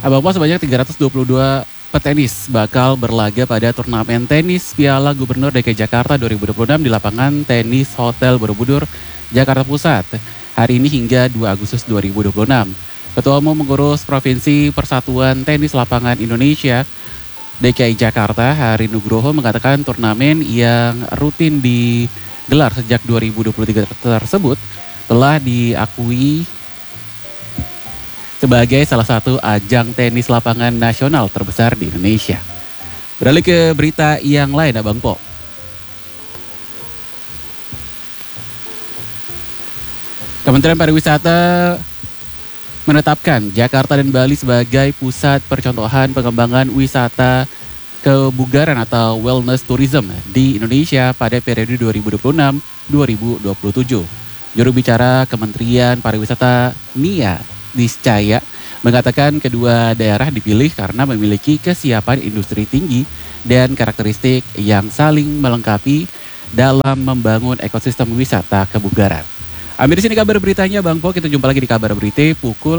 Abang Po, sebanyak 322 petenis bakal berlaga pada turnamen tenis Piala Gubernur DKI Jakarta 2026 di lapangan tenis Hotel Borobudur, Jakarta Pusat, hari ini hingga 2 Agustus 2026. Ketua Umum Pengurus Provinsi Persatuan Tenis Lapangan Indonesia DKI Jakarta, Hari Nugroho, mengatakan turnamen yang rutin digelar sejak 2023 tersebut telah diakui sebagai salah satu ajang tenis lapangan nasional terbesar di Indonesia. Beralih ke berita yang lain, Abang Po. Kementerian Pariwisata menetapkan Jakarta dan Bali sebagai pusat percontohan pengembangan wisata kebugaran atau wellness tourism di Indonesia pada periode 2026-2027. Juru bicara Kementerian Pariwisata Nia Niscaya mengatakan kedua daerah dipilih karena memiliki kesiapan industri tinggi dan karakteristik yang saling melengkapi dalam membangun ekosistem wisata kebugaran. Ambil di sini kabar beritanya, Bang Po. Kita jumpa lagi di kabar berita pukul